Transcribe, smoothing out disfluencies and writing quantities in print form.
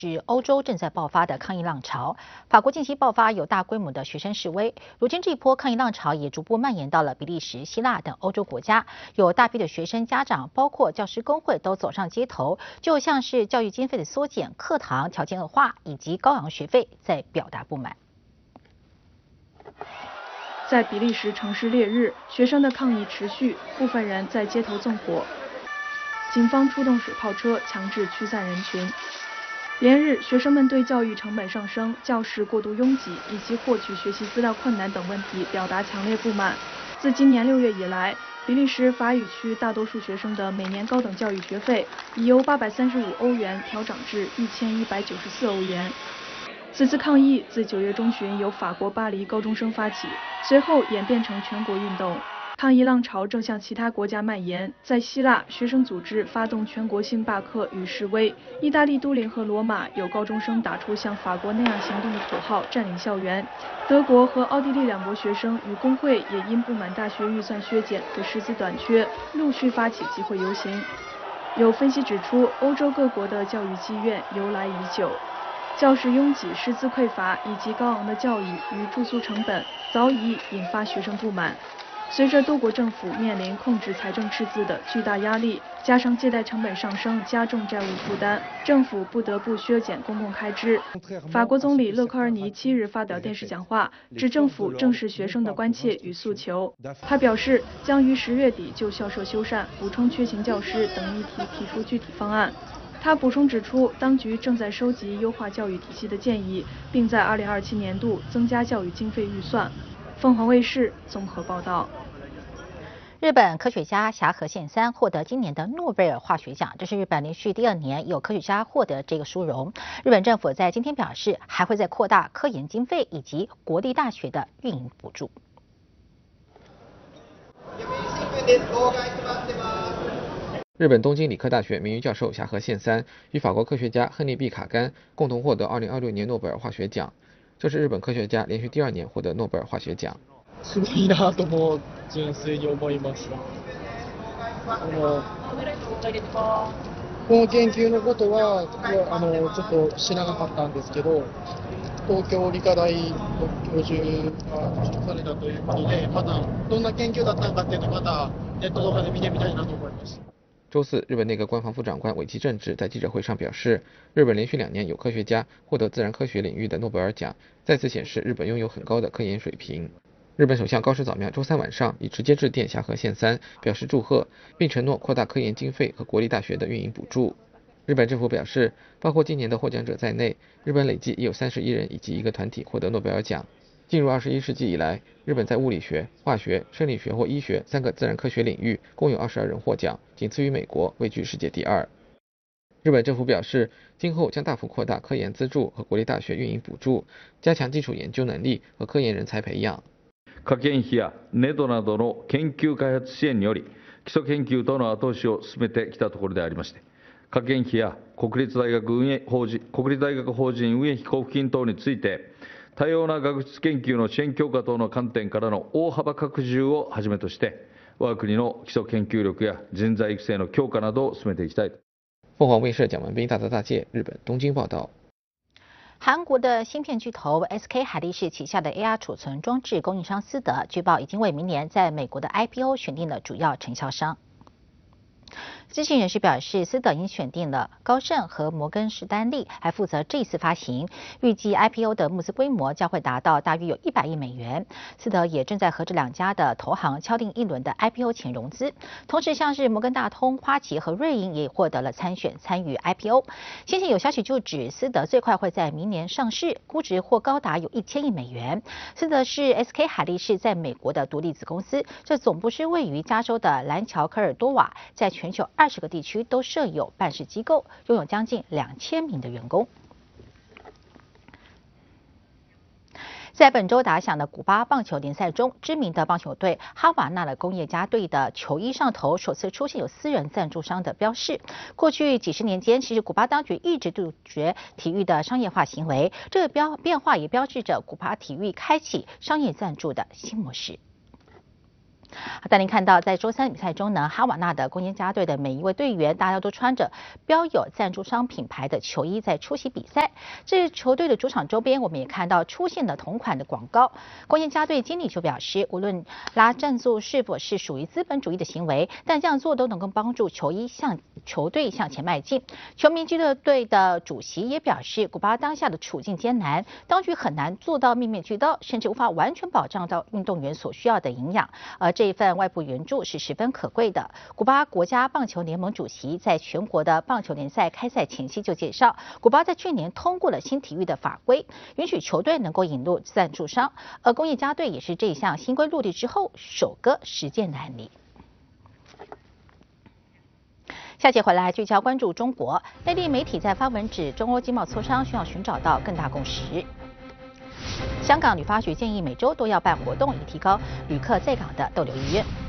是欧洲正在爆发的抗议浪潮。法国近期爆发有大规模的学生示威，如今这一波抗议浪潮也逐步蔓延到了比利时、希腊等欧洲国家，有大批的学生、家长，包括教师工会都走上街头，就像是教育经费的缩减、课堂条件恶化以及高昂学费，在表达不满。 在比利时城市烈日，学生的抗议持续，部分人在街头纵火，警方出动水炮车强制驱散人群。连日，学生们对教育成本上升、教室过度拥挤以及获取学习资料困难等问题表达强烈不满。自今年6月以来，比利时法语区大多数学生的每年高等教育学费已由835欧元调涨至1194欧元。此次抗议自9月中旬由法国巴黎高中生发起，随后演变成全国运动。抗议浪潮正向其他国家蔓延，在希腊，学生组织发动全国性罢课与示威；意大利都灵和罗马有高中生打出像法国那样行动的口号，占领校园。德国和奥地利2国学生与工会也因不满大学预算削减和师资短缺，陆续发起集会游行。有分析指出，欧洲各国的教育积怨由来已久，教室拥挤、师资匮乏以及高昂的教育与住宿成本早已引发学生不满。随着多国政府面临控制财政赤字的巨大压力，加上借贷成本上升，加重债务负担，政府不得不削减公共开支。法国总理勒科尔尼7日发表电视讲话，指政府正视学生的关切与诉求。他表示，将于10月底就校舍修缮、补充缺勤教师等议题提出具体方案。他补充指出，当局正在收集优化教育体系的建议，并在2027年度增加教育经费预算。凤凰卫视综合报道。 日本科学家霞河宪三获得今年的诺贝尔化学奖，这是日本连续第2年有科学家获得这个殊荣。日本政府在今天表示，还会再扩大科研经费以及国立大学的运营补助。 日本东京理科大学名誉教授霞河宪三与法国科学家亨利 ·B· 卡甘共同获得2026年诺贝尔化学奖，这是日本科学家连续第2年获得诺贝尔化学奖。 すごいなとも純粋に思いました。この研究のことはちょっと知らなかったんですけど、東京理科大の教授が受賞されたということで、またどんな研究だったのかっていうのをまたネットとかで見てみたいなと思います。 周四，日本内阁官房副长官尾崎正治在记者会上表示，日本连续2年有科学家获得自然科学领域的诺贝尔奖，再次显示日本拥有很高的科研水平。日本首相高市早苗周3晚上已直接致电霞河宪三，表示祝贺，并承诺扩大科研经费和国立大学的运营补助。日本政府表示，包括今年的获奖者在内，日本累计已有31人以及1个团体获得诺贝尔奖。进入21世纪以来，日本在物理学、化学、生理学或医学3个自然科学领域共有22人获奖，仅次于美国，位居世界第2。日本政府表示，今后将大幅扩大科研资助和国立大学运营补助，加强基础研究能力和科研人才培養。 科研費やネドなどの研究開発支援により、基礎研究等の後押しを進めてきたところでありまして、科研費や国立大学法人運営費交付金等について、多様な学術研究の支援強化等の観点からの大幅拡充をはじめとして、我が国の基礎研究力や人材育成の強化などを進めていきたい。 凤凰卫视蒋文斌、大泽大介，日本东京报道。 韩国的芯片巨头 SK 海力士旗下的 AR 储存装置供应商思德，据报已经为明年在美国的 IPO 选定了主要承销商。知情人士表示，思德已经选定了高盛和摩根士丹利，还负责这次发行。预计 IPO 的募资规模将会达到大约有100亿美元。思德也正在和这2家的投行敲定1轮的 IPO 前融资。同时，像是摩根大通、花旗和瑞银也获得了参与 IPO。先前有消息就指，思德最快会在明年上市，估值或高达有1000亿美元。思德是 SK 海力士在美国的独立子公司，这总部是位于加州的兰乔科尔多瓦，在全球20个地区都设有办事机构，拥有将近2000名的员工。在本周打响的古巴棒球联赛中，知名的棒球队哈瓦那的工业家队的球衣上头首次出现有私人赞助商的标示。过去几十年间，其实古巴当局一直杜绝体育的商业化行为，这个变化也标志着古巴体育开启商业赞助的新模式。 带您看到，在周三比赛中呢，哈瓦那的公牛家队的每一位队员，大家都穿着标有赞助商品牌的球衣在出席比赛。这球队的主场周边，我们也看到出现了同款的广告。公牛家队经理就表示，无论拉赞助是否是属于资本主义的行为，但这样做都能够帮助球队向前迈进。球迷俱乐部队的主席也表示，古巴当下的处境艰难，当局很难做到面面俱到，甚至无法完全保障到运动员所需要的营养。而这一份外部援助是十分可贵的。古巴国家棒球联盟主席在全国的棒球联赛开赛前夕就介绍，古巴在去年通过了新体育的法规，允许球队能够引入赞助商，而工业家队也是这项新规落地之后首个实践的案例。下节回来聚焦关注中国，内地媒体在发文指中欧经贸磋商需要寻找到更大共识。香港旅发局建议每周都要办活动，以提高旅客在港的逗留意愿。